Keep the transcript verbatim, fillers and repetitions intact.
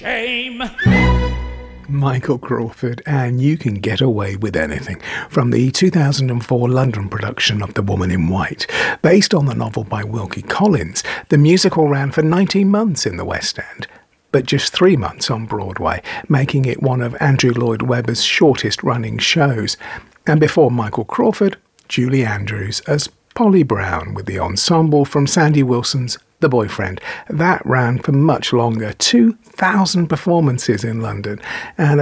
Game. Michael Crawford, and You Can Get Away with Anything, from the two thousand four London production of The Woman in White. Based on the novel by Wilkie Collins, the musical ran for nineteen months in the West End, but just three months on Broadway, making it one of Andrew Lloyd Webber's shortest-running shows. And before Michael Crawford, Julie Andrews as Polly Brown with the ensemble from Sandy Wilson's The Boyfriend. That ran for much longer, two thousand performances in London, and